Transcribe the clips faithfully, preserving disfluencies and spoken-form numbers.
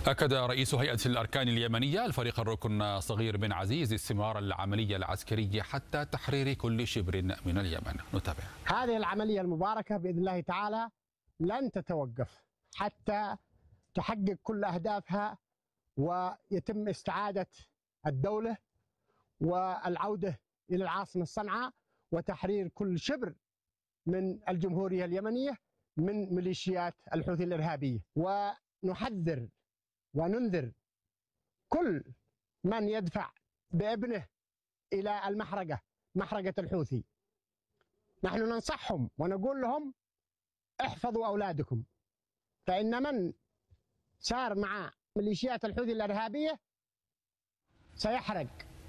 أكد رئيس هيئة الأركان اليمنية الفريق الركن صغير بن عزيز استمرار العملية العسكرية حتى تحرير كل شبر من اليمن. نتابع. هذه العملية المباركة بإذن الله تعالى لن تتوقف حتى تحقق كل أهدافها ويتم استعادة الدولة والعودة إلى العاصمة صنعاء وتحرير كل شبر من الجمهورية اليمنية من ميليشيات الحوثي الإرهابية. ونحذر وننذر كل من يدفع بابنه إلى المحرقة محرقة الحوثي. نحن ننصحهم ونقول لهم احفظوا أولادكم، فإن من سار مع ميليشيات الحوثي الإرهابية سيحرق.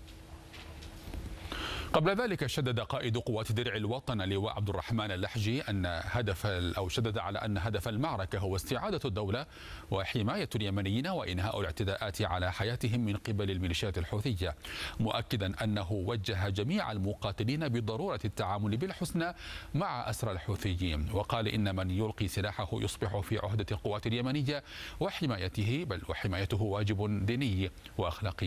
قبل ذلك شدد قائد قوات درع الوطن اللواء عبد الرحمن اللحجي أن هدف أو شدد على أن هدف المعركة هو استعادة الدولة وحماية اليمنيين وإنهاء الاعتداءات على حياتهم من قبل الميليشيات الحوثية، مؤكدا أنه وجه جميع المقاتلين بضرورة التعامل بالحسنى مع أسرى الحوثيين، وقال إن من يلقي سلاحه يصبح في عهدة القوات اليمنية وحمايته، بل وحمايته واجب ديني وأخلاقي.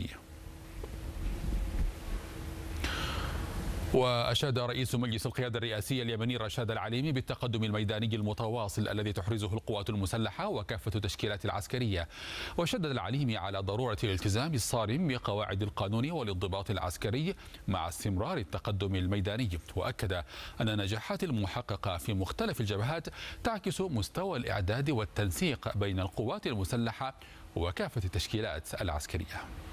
وأشاد رئيس مجلس القيادة الرئاسية اليمني رشاد العليمي بالتقدم الميداني المتواصل الذي تحرزه القوات المسلحة وكافة التشكيلات العسكرية، وشدد العليمي على ضرورة الالتزام الصارم بقواعد القانون والانضباط العسكري مع استمرار التقدم الميداني، وأكد أن النجاحات المحققة في مختلف الجبهات تعكس مستوى الإعداد والتنسيق بين القوات المسلحة وكافة التشكيلات العسكرية.